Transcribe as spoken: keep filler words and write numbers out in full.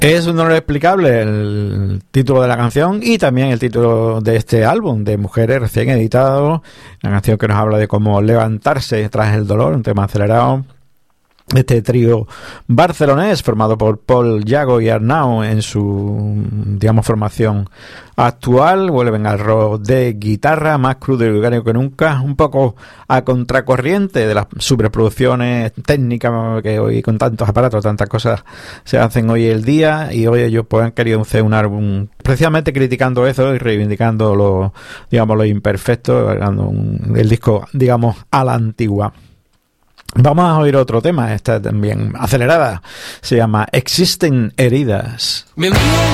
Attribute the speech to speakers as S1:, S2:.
S1: Es un honor explicable el título de la canción y también el título de este álbum de Mujeres, recién editado, la canción que nos habla de cómo levantarse tras el dolor, un tema acelerado. Este trío barcelonés formado por Paul, Yago y Arnau en su, digamos, formación actual, vuelven al rock de guitarra más crudo y orgánico que nunca, un poco a contracorriente de las superproducciones técnicas que hoy con tantos aparatos, tantas cosas se hacen hoy el día, y hoy ellos pues han querido hacer un álbum precisamente criticando eso y reivindicando lo, digamos, lo imperfecto, el disco, digamos, a la antigua. Vamos a oír otro tema, esta también acelerada, se llama Existen heridas.